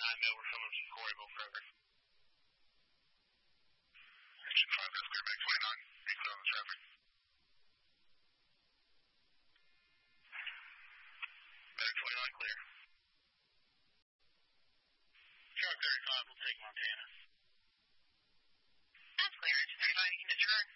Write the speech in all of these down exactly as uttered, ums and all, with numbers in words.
nine Mill, we're coming from Quarryville forever. Engine five, that's clear, back twenty-nine. Be clear on the traffic. Back twenty-nine, clear. Truck thirty-five, we'll take Montana. That's clear. Engine thirty-five, you can disregard.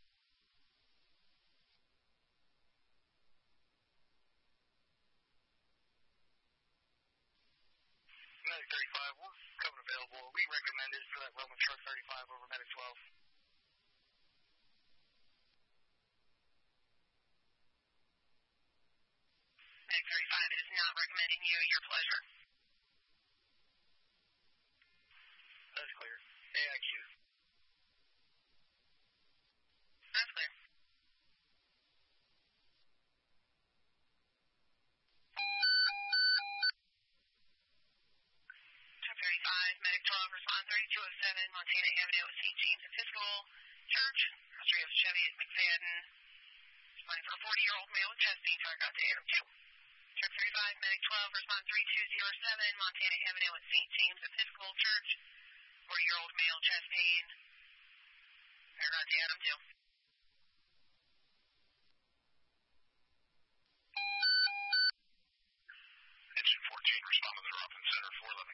Medic thirty-five, we're coming available. We recommended for that Roman truck thirty-five over Medic twelve. Medic thirty-five is not recommending you. Your pleasure. That's clear. A I Q. That's clear. Truck thirty-five, Medic twelve, respond thirty-two oh seven, Montana Avenue at Saint James Episcopal Church. Australia Chevy at McFadden. Responding for a forty-year-old male with chest pain, target out to Adam two. Truck thirty-five, Medic twelve, respond thirty-two oh seven, Montana Avenue at Saint James Episcopal Church. forty-year-old male chest pain. Target out to Adam two. Engine fourteen, respond to the Robin Center four eleven.